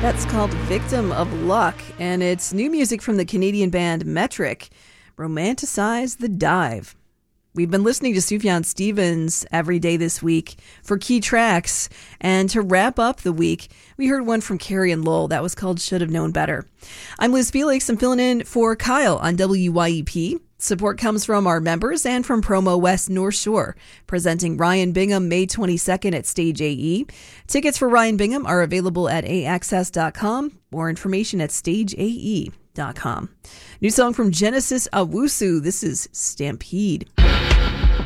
That's called Victim of Luck, and it's new music from the Canadian band Metric, Romanticize the Dive. We've been listening to Sufjan Stevens every day this week for key tracks, and to wrap up the week, we heard one from Carrie and Lowell that was called Should Have Known Better. I'm Liz Felix. I'm filling in for Kyle on WYEP. Support comes from our members and from Promo West North Shore, presenting Ryan Bingham May 22nd at Stage AE. Tickets for Ryan Bingham are available at aaccess.com. More information at stageae.com. New song from Genesis Owusu. This is Stampede.